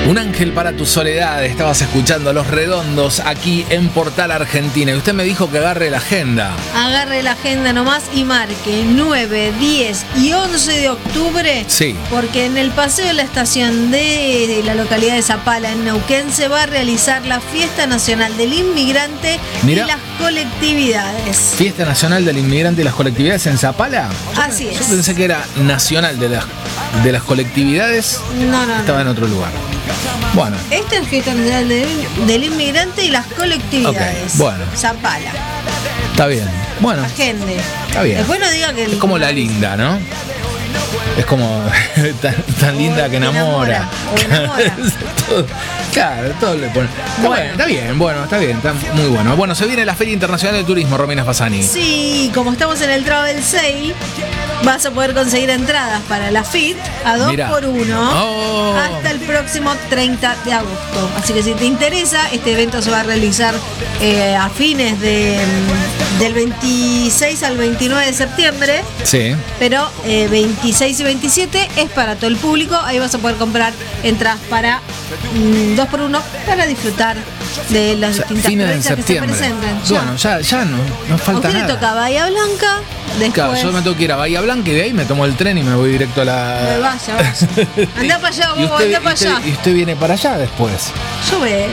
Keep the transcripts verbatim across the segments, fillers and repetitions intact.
Un ángel para tu soledad. Estabas escuchando a Los Redondos aquí en Portal Argentina. Y usted me dijo que agarre la agenda. Agarre la agenda nomás y marque nueve, diez y once de octubre. Sí. Porque en el paseo de la estación de la localidad de Zapala, en Neuquén, se va a realizar la Fiesta Nacional del Inmigrante. Mirá. Y las colectividades. Fiesta Nacional del Inmigrante y las colectividades en Zapala. Así es. Yo pensé que era nacional de las, de las colectividades. No, no. Estaba no. en otro lugar. Bueno. Esta es Fiesta Nacional del, del Inmigrante y las colectividades. Okay, bueno. Zapala. Está bien. Bueno. Agende. Está bien. Después no diga que... Es como la linda, ¿no? Es como tan, tan linda que enamora. O enamora. todo, claro, todo le pone. Está bueno. Bien, está bien, bueno, está bien, está muy bueno. Bueno, se viene la Feria Internacional de Turismo, Romina Fasani. Sí, como estamos en el Travel Sale, vas a poder conseguir entradas para la F I T a dos por uno oh. hasta el próximo treinta de agosto. Así que si te interesa, este evento se va a realizar eh, a fines de, del veintiséis al veintinueve de septiembre. Sí. Pero eh, veintiséis y veintisiete es para todo el público. Ahí vas a poder comprar entradas para mm, dos por uno para disfrutar de las o sea, distintas experiencias que se presenten. Bueno, ya, ya no, no falta nada. A usted le toca Bahía Blanca. Después... Claro, yo me tengo que ir a Bahía Blanca y de ahí me tomo el tren y me voy directo a la... Me vaya, vaya. Andá para allá, vos, andá para allá. Y usted viene para allá después. Yo veo.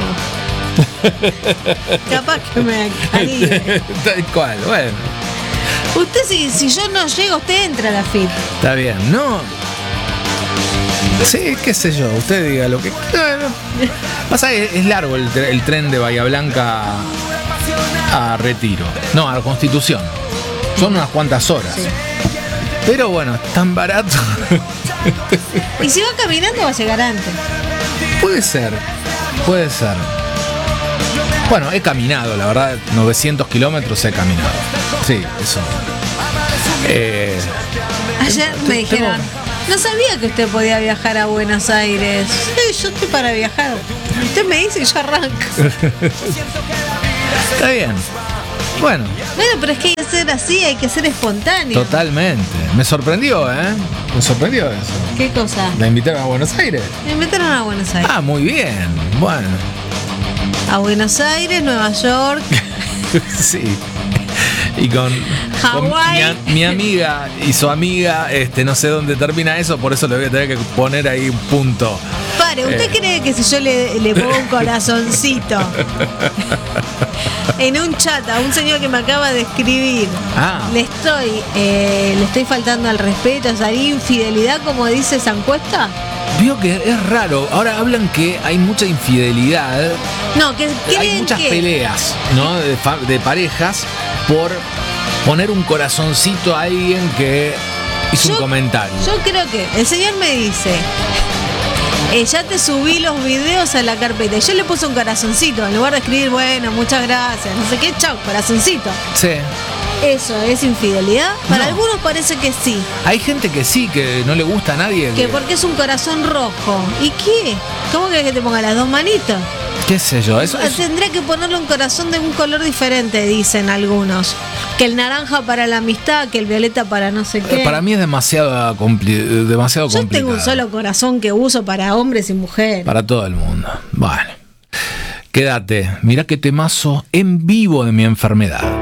Capaz que me caligue. Tal cual, bueno. Usted, si, si yo no llego, usted entra a la F I T. Está bien, no... Sí, qué sé yo, usted diga lo que... Pasa que es largo el, el tren de Bahía Blanca a Retiro. No, a la Constitución. Son unas cuantas horas. Sí. Pero bueno, es tan barato. Y si va caminando va a llegar antes. Puede ser, puede ser. Bueno, he caminado, la verdad, novecientos kilómetros he caminado. Sí, eso. Eh, Ayer me dijeron, no sabía que usted podía viajar a Buenos Aires. Sí, yo estoy para viajar. Usted me dice y yo arranco. Está bien. Bueno. Bueno, pero es que hay que ser así, hay que ser espontáneo. Totalmente. Me sorprendió, ¿eh? Me sorprendió eso. ¿Qué cosa? ¿La invitaron a Buenos Aires? Me invitaron a Buenos Aires. Ah, muy bien. Bueno. A Buenos Aires, Nueva York. Sí. Y con, con mi, mi amiga y su amiga, este, no sé dónde termina eso, por eso le voy a tener que poner ahí un punto. Pare, ¿usted eh. cree que si yo le, le pongo un corazoncito en un chat a un señor que me acaba de escribir, ah. le estoy eh, le estoy faltando al respeto, ¿sería infidelidad como dice esa encuesta? Vio que es raro. Ahora hablan que hay mucha infidelidad. No, que hay muchas que... peleas, ¿no? De, de parejas por poner un corazoncito a alguien que hizo yo, un comentario. Yo creo que el señor me dice, eh, ya te subí los videos a la carpeta. Y yo le puse un corazoncito en lugar de escribir, bueno, muchas gracias, no sé qué, chau, corazoncito. Sí. ¿Eso es infidelidad? Para no. algunos parece que sí. Hay gente que sí, que no le gusta a nadie. Que que... porque es un corazón rojo. ¿Y qué? ¿Cómo querés que te ponga las dos manitos? ¿Qué sé yo? Eso, eso... Tendría que ponerle un corazón de un color diferente, dicen algunos. Que el naranja para la amistad, que el violeta para no sé qué. Para mí es demasiado, compli- demasiado yo complicado. Yo tengo un solo corazón que uso para hombres y mujeres. Para todo el mundo. Bueno. Quédate. Mirá qué temazo en vivo de Mi Enfermedad.